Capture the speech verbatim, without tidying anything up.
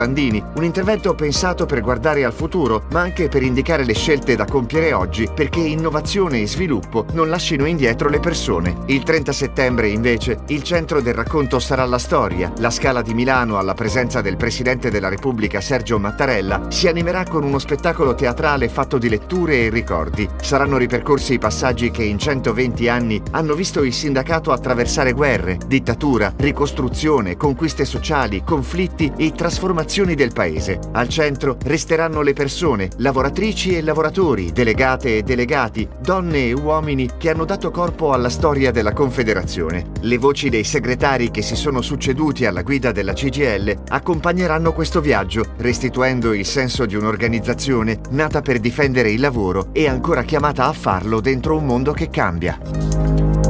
Andini, un intervento pensato per guardare al futuro, ma anche per indicare le scelte da compiere oggi perché innovazione e sviluppo non lascino indietro le persone. Il trenta settembre, invece, il centro del racconto sarà la storia. La Scala di Milano, alla presenza del Presidente della Repubblica Sergio Mattarella, si animerà con uno spettacolo teatrale fatto di letture e ricordi. Saranno ripercorsi i passaggi che in centoventi anni hanno visto il sindacato attraversare guerre, dittatura, ricostruzione, conquiste sociali, conflitti e trasformazioni del paese. Al centro resteranno le persone, lavoratrici e lavoratori, delegate e delegati, donne e uomini che hanno dato corpo alla storia della Confederazione. Le voci dei segretari che si sono succeduti alla guida della C G I L accompagneranno questo viaggio, restituendo il senso di un'organizzazione nata per difendere il lavoro e ancora chiamata a farlo dentro un mondo che cambia.